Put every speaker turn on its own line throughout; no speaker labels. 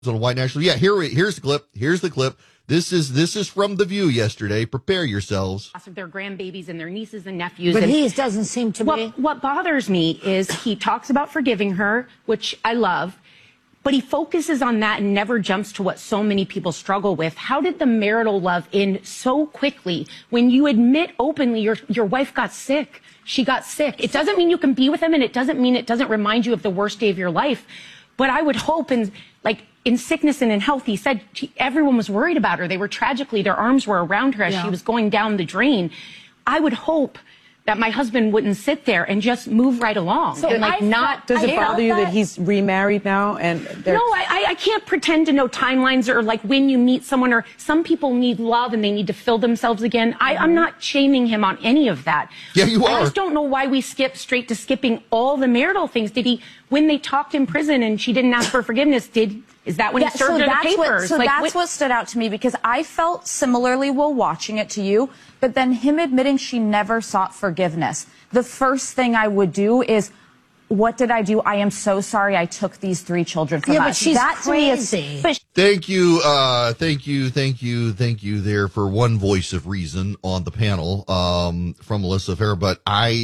on a white national. Yeah, here's the clip. Here's the clip. This is from The View yesterday. Prepare yourselves.
Of their grandbabies and their nieces and nephews.
But he doesn't seem to be.
What bothers me is he talks about forgiving her, which I love, but he focuses on that and never jumps to what so many people struggle with. How did the marital love end so quickly when you admit openly your wife got sick? She got sick. It doesn't mean you can be with him, and it doesn't mean it doesn't remind you of the worst day of your life. But I would hope in sickness and in health, he said everyone was worried about her. They were tragically, their arms were around her as she was going down the drain. I would hope that my husband wouldn't sit there and just move right along.
So does it bother you that he's remarried now?
No, I can't pretend to know timelines or when you meet someone, or some people need love and they need to fill themselves again. I'm not shaming him on any of that.
Yeah, you are.
I just don't know why we skip straight to skipping all the marital things. When they talked in prison and she didn't ask for forgiveness, is that when he served her the papers?
That's what stood out to me, because I felt similarly while watching it to you, but then him admitting she never sought forgiveness. The first thing I would do is, what did I do? I am so sorry I took these 3 children from us.
But she's crazy.
Thank you there for one voice of reason on the panel from Melissa Farah. But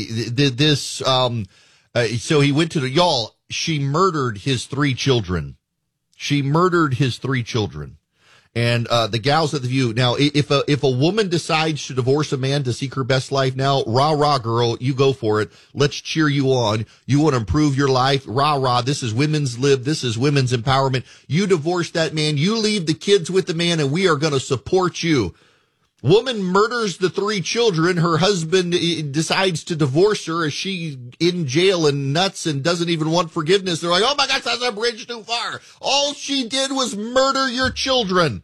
so he went to y'all, she murdered his 3 children. She murdered his 3 children. And the gals at The View. Now, if a woman decides to divorce a man to seek her best life now, rah, rah, girl, you go for it. Let's cheer you on. You want to improve your life? Rah, rah. This is women's lib. This is women's empowerment. You divorce that man. You leave the kids with the man, and we are going to support you. Woman murders the 3 children. Her husband decides to divorce her as she's in jail and nuts and doesn't even want forgiveness. They're like, oh my gosh, that's a bridge too far. All she did was murder your children.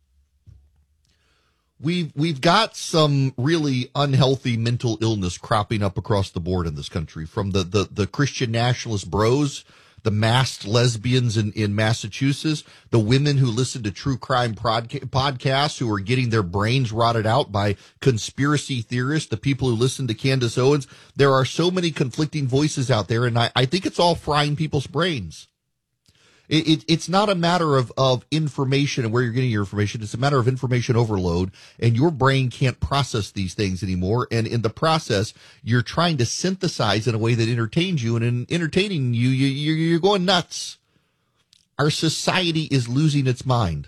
We've got some really unhealthy mental illness cropping up across the board in this country, from the Christian nationalist bros, the masked lesbians in Massachusetts, the women who listen to true crime podcasts who are getting their brains rotted out by conspiracy theorists, the people who listen to Candace Owens. There are so many conflicting voices out there, and I think it's all frying people's brains. It's not a matter of information and where you're getting your information. It's a matter of information overload, and your brain can't process these things anymore. And in the process, you're trying to synthesize in a way that entertains you. And in entertaining you, you're going nuts. Our society is losing its mind.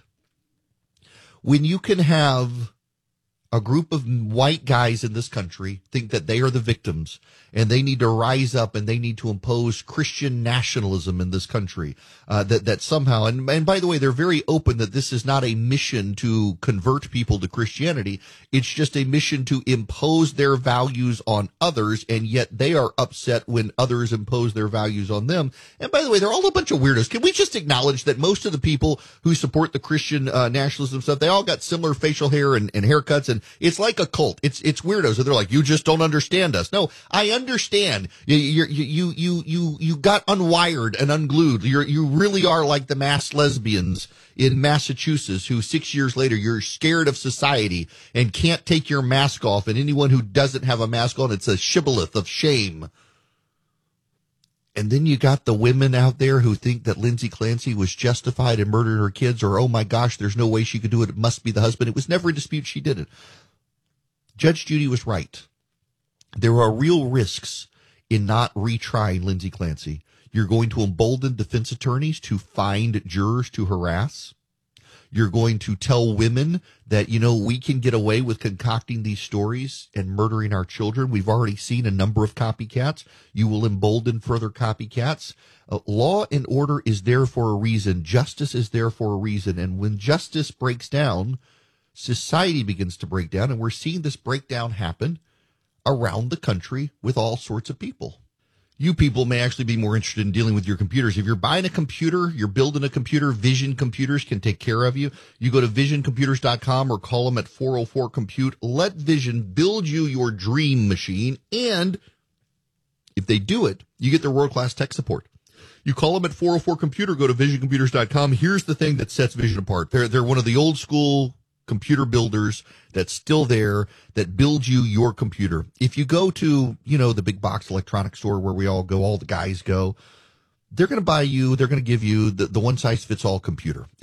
When you can have a group of white guys in this country think that they are the victims and they need to rise up and they need to impose Christian nationalism in this country, that somehow, and by the way, they're very open that this is not a mission to convert people to Christianity. It's just a mission to impose their values on others, and yet they are upset when others impose their values on them. And by the way, they're all a bunch of weirdos. Can we just acknowledge that most of the people who support the Christian nationalism stuff, they all got similar facial hair and haircuts, and it's like a cult. It's weirdos. And they're like, you just don't understand us. No, I understand. You got unwired and unglued. You really are like the masked lesbians in Massachusetts who 6 years later, you're scared of society and can't take your mask off. And anyone who doesn't have a mask on, it's a shibboleth of shame. And then you got the women out there who think that Lindsay Clancy was justified in murdering her kids, or, oh my gosh, there's no way she could do it. It must be the husband. It was never a dispute she did it. Judge Judy was right. There are real risks in not retrying Lindsay Clancy. You're going to embolden defense attorneys to find jurors to harass. You're going to tell women that, we can get away with concocting these stories and murdering our children. We've already seen a number of copycats. You will embolden further copycats. Law and order is there for a reason. Justice is there for a reason. And when justice breaks down, society begins to break down. And we're seeing this breakdown happen around the country with all sorts of people. You people may actually be more interested in dealing with your computers. If you're buying a computer, you're building a computer, Vision Computers can take care of you. You go to visioncomputers.com or call them at 404-COMPUTE. Let Vision build you your dream machine. And if they do it, you get their world-class tech support. You call them at 404-COMPUTE, go to visioncomputers.com. Here's the thing that sets Vision apart. They're one of the old school computer builders that's still there, that builds you your computer. If you go to, the big box electronics store where we all go, all the guys go, they're going to give you the one size fits all computer.